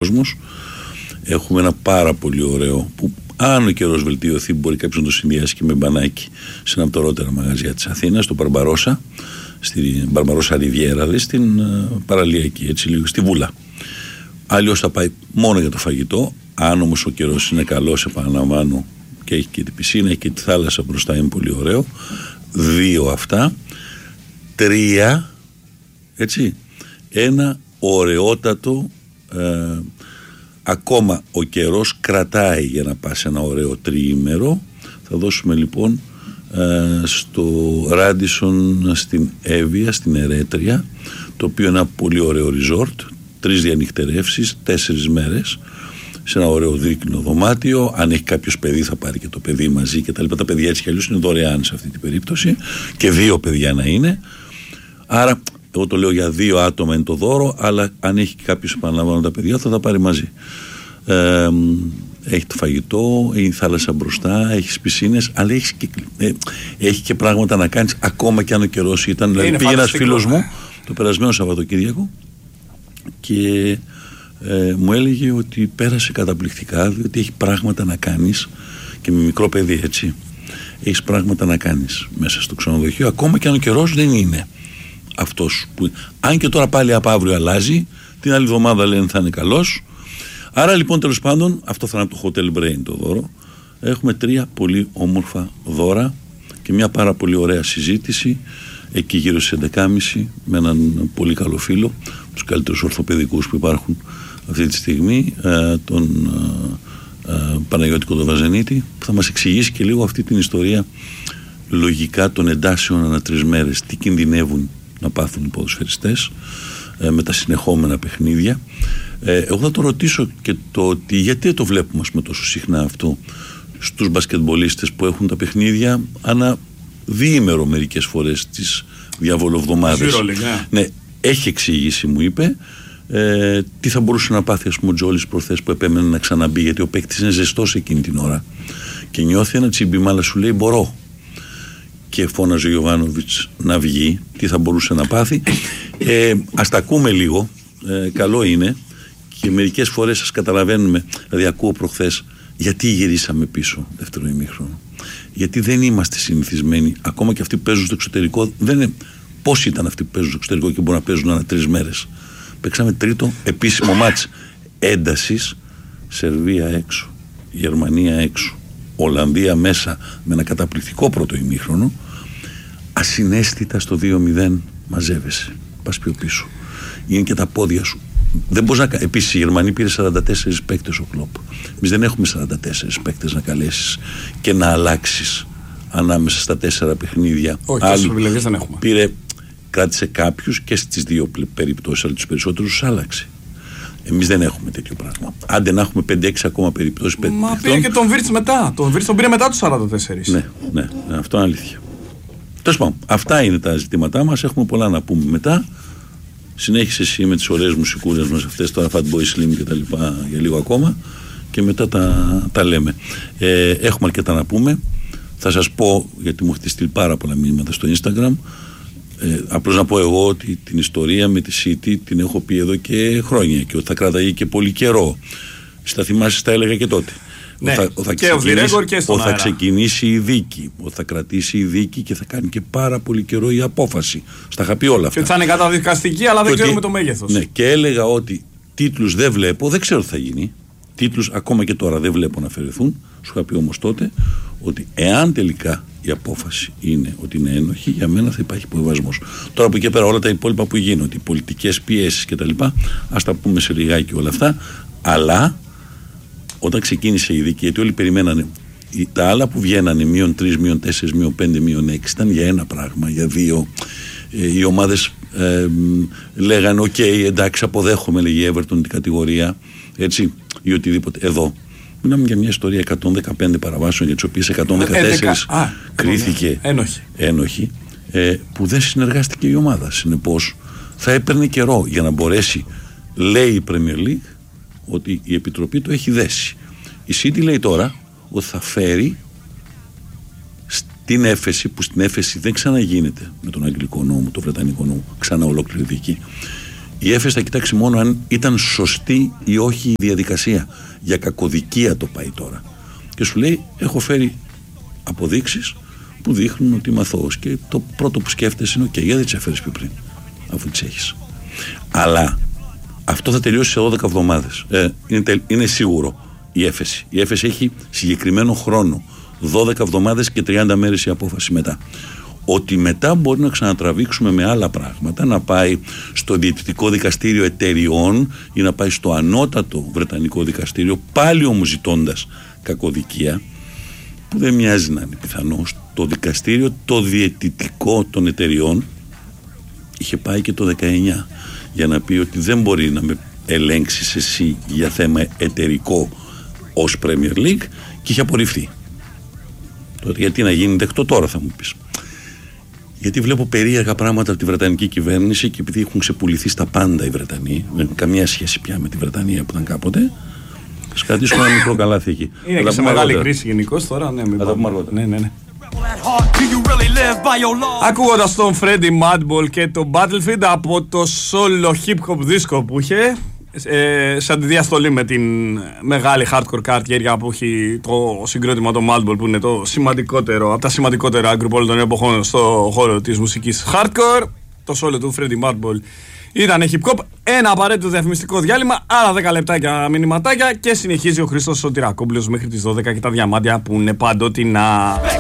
κόσμος. Έχουμε ένα πάρα πολύ ωραίο που αν ο καιρός βελτιωθεί μπορεί κάποιος να το συνδυάσει και με μπανάκι σε ένα από τα ωραίτερα μαγαζιά της Αθήνας, στο Μπαρμπαρόσα, στην Μπαρμπαρόσα Ριβιέρα, δηλαδή στην παραλία εκεί, έτσι λίγο στη Βούλα. Αλλιώς θα πάει μόνο για το φαγητό. Αν όμως ο καιρός είναι καλός, επαναλαμβάνω, και έχει και την πισίνα, έχει και τη θάλασσα μπροστά, είναι πολύ ωραίο. 2 αυτά. 3, έτσι, ένα ωραιότατο, ακόμα ο καιρός κρατάει για να πας ένα ωραίο τριήμερο. Θα δώσουμε λοιπόν στο Ράντισον στην Εύβοια, στην Ερέτρια, το οποίο είναι ένα πολύ ωραίο resort, 3 διανυχτερεύσεις, 4 μέρες, σε ένα ωραίο δίκτυο δωμάτιο. Αν έχει κάποιος παιδί θα πάρει και το παιδί μαζί και τα λοιπά. Τα παιδιά έτσι κι αλλιώς είναι δωρεάν σε αυτή την περίπτωση, και 2 παιδιά να είναι. Άρα εγώ το λέω για 2 άτομα είναι το δώρο, αλλά αν έχει και κάποιος, επαναλαμβάνω, τα παιδιά θα τα πάρει μαζί. Έχει το φαγητό, έχει θάλασσα μπροστά, έχει πισίνες, αλλά έχει και πράγματα να κάνεις ακόμα και αν ο καιρός ήταν. Δηλαδή πήγε ένας φίλος μου το περασμένο Σαββατοκύριακο και μου έλεγε ότι πέρασε καταπληκτικά, διότι έχει πράγματα να κάνεις και με μικρό παιδί, έτσι. Έχεις πράγματα να κάνεις μέσα στο ξενοδοχείο, ακόμα και αν ο καιρός δεν είναι αυτός που. Αν και τώρα πάλι από αύριο αλλάζει, την άλλη εβδομάδα λένε θα είναι καλός. Άρα λοιπόν, τέλος πάντων, αυτό θα είναι από το Hotel Brain το δώρο. Έχουμε 3 πολύ όμορφα δώρα και μια πάρα πολύ ωραία συζήτηση εκεί γύρω στις 11.30 με έναν πολύ καλό φίλο, τους καλύτερους ορθοπαιδικούς που υπάρχουν αυτή τη στιγμή, τον Παναγιώτη Κοντοβαζενίτη, που θα μας εξηγήσει και λίγο αυτή την ιστορία λογικά των εντάσεων ανά 3 μέρες, τι κινδυνεύουν να πάθουν οι ποδοσφαιριστές με τα συνεχόμενα παιχνίδια. Εγώ θα το ρωτήσω και το ότι γιατί το βλέπουμε τόσο συχνά αυτό στους μπασκετμπολίστες που έχουν τα παιχνίδια ανά διήμερο μερικές φορές τις διαβολοβδομάδες. Ναι, έχει εξήγηση, μου είπε. Τι θα μπορούσε να πάθει, ας πούμε, ο Τζόλης προχθές που επέμενε να ξαναμπεί, γιατί ο παίκτης είναι ζεστός εκείνη την ώρα και νιώθει ένα τσιμπήμα, αλλά σου λέει μπορώ. Και φώναζε ο Γιοβάνοβιτς να βγει, τι θα μπορούσε να πάθει. Ας τα ακούμε λίγο, καλό είναι, και μερικές φορές σας καταλαβαίνουμε. Δηλαδή ακούω προχθές γιατί γυρίσαμε πίσω δεύτερο ημίχρονο, γιατί δεν είμαστε συνηθισμένοι, ακόμα και αυτοί που παίζουν στο εξωτερικό δεν είναι. Πώς ήταν αυτοί που παίζουν στο εξωτερικό και μπορούν να παίζουν ανά 3 μέρες. Παίξαμε τρίτο επίσημο μάτς έντασης, Σερβία έξω, Γερμανία έξω, Ολλανδία μέσα, με ένα καταπληκτικό πρώτο ημίχρονο. Ασυναίσθητα στο 2-0 μαζεύεσαι, πας πιο πίσω, είναι και τα πόδια σου, δεν μπορείς να. Επίσης η Γερμανία πήρε 44 παίκτες ο Κλοπ. Εμείς δεν έχουμε 44 παίκτες να καλέσεις και να αλλάξεις ανάμεσα στα 4 παιχνίδια. Όχι, τόσες επιλογές δεν έχουμε. Κράτησε κάποιους και στις 2 περιπτώσεις, αλλά τους περισσότερους τους άλλαξε. Εμείς δεν έχουμε τέτοιο πράγμα. Άντε να έχουμε 5-6 ακόμα περιπτώσεις. Μα πήρε και τον Βίρτς μετά. Τον Βίρτς τον πήρε μετά τους 44. Ναι, αυτό είναι αλήθεια. Τέλος πάντων, αυτά είναι τα ζητήματά μας. Έχουμε πολλά να πούμε μετά. Συνέχισε εσύ με τις ωραίες μουσικούρες μας αυτές, τώρα Fatboy Slim και τα λοιπά, για λίγο ακόμα, και μετά τα λέμε. Έχουμε αρκετά να πούμε. Θα σας πω, γιατί μου έχετε στείλει πάρα πολλά μηνύματα στο Instagram. Απλώς να πω εγώ ότι την ιστορία με τη City την έχω πει εδώ και χρόνια και ότι θα κρατάει και πολύ καιρό. Στα θυμάσαι, τα έλεγα και τότε. Ναι, θα ξεκινήσει η δίκη, ότι θα κρατήσει η δίκη και θα κάνει και πάρα πολύ καιρό η απόφαση. Στα είχα πει όλα αυτά. Και θα είναι καταδικαστική, αλλά δεν ξέρουμε το μέγεθος. Ναι, και έλεγα ότι τίτλους δεν βλέπω, δεν ξέρω τι θα γίνει. Τίτλους ακόμα και τώρα δεν βλέπω να αφαιρεθούν. Σου είχα πει όμως τότε ότι εάν τελικά η απόφαση είναι ότι είναι ένοχη, για μένα θα υπάρχει υποβιβασμός. Τώρα από εκεί πέρα όλα τα υπόλοιπα που γίνονται, οι πολιτικές πιέσεις κτλ., ας τα πούμε σε λιγάκι όλα αυτά. Αλλά όταν ξεκίνησε η δίκη, γιατί όλοι περιμένανε, τα άλλα που βγαίνανε -3, -4, -5, -6 ήταν για ένα πράγμα, για 2. Οι ομάδες λέγανε οκ, εντάξει, αποδέχομαι, λέγει η Everton την κατηγορία, έτσι, ή οτιδήποτε. Εδώ μιλάμε για μια ιστορία 115 παραβάσεων, για τις οποίες 114 κρίθηκε ένοχη, που δεν συνεργάστηκε η ομάδα. Συνεπώς θα έπαιρνε καιρό για να μπορέσει, λέει η Premier League, ότι η Επιτροπή το έχει δέσει. Η City λέει τώρα ότι θα φέρει στην έφεση, που στην έφεση δεν ξαναγίνεται με τον αγγλικό νόμο, τον βρετανικό νόμο, ξανά ολόκληρη δίκη, Η Έφεση θα κοιτάξει μόνο αν ήταν σωστή ή όχι η διαδικασία. Για κακοδικία το πάει τώρα. Και σου λέει, έχω φέρει αποδείξεις που δείχνουν ότι είμαι αθώος. Και το πρώτο που σκέφτεσαι είναι, γιατί τις έφερες πιο πριν, αφού τις έχεις. Αλλά αυτό θα τελειώσει σε 12 εβδομάδες. Είναι σίγουρο η Έφεση. Η Έφεση έχει συγκεκριμένο χρόνο. 12 εβδομάδες και 30 μέρες η απόφαση μετά. Ότι μετά μπορεί να ξανατραβήξουμε με άλλα πράγματα, να πάει στο Διαιτητικό Δικαστήριο Εταιριών ή να πάει στο ανώτατο Βρετανικό Δικαστήριο, πάλι όμως ζητώντας κακοδικία, που δεν μοιάζει να είναι πιθανό. Το δικαστήριο το διαιτητικό των εταιριών είχε πάει και το 19 για να πει ότι δεν μπορεί να με ελέγξεις εσύ για θέμα εταιρικό ως Premier League, και είχε απορριφθεί. Τότε γιατί να γίνει δεκτό τώρα, θα μου πεις. Γιατί βλέπω περίεργα πράγματα από τη Βρετανική κυβέρνηση, και επειδή έχουν ξεπουληθεί στα πάντα οι Βρετανοί, δεν έχουν καμία σχέση πια με τη Βρετανία που ήταν κάποτε. Ας κρατήσουμε ένα μικρό καλάθι εκεί. Είναι και σε μεγάλη κρίση γενικώς τώρα. Ναι, θα τα πούμε αργότερα. Ναι. Ακούγοντας τον Freddie Madball και το Battlefield από το solo hip hop δίσκο που είχε, σε αντιδιαστολή με την μεγάλη hardcore καρτιέρια που έχει το συγκρότημα το Madball, που είναι το σημαντικότερο, από τα σημαντικότερα group όλων των εποχών στο χώρο της μουσικής hardcore, το solo του Freddie Madball ήταν hip hop. Ένα απαραίτητο διαφημιστικό διάλειμμα, άλλα 10 λεπτάκια μηνυματάκια, και συνεχίζει ο Χρήστος Σωτηρακόπουλος μέχρι τις 12 και τα διαμάντια που είναι παντοτινά.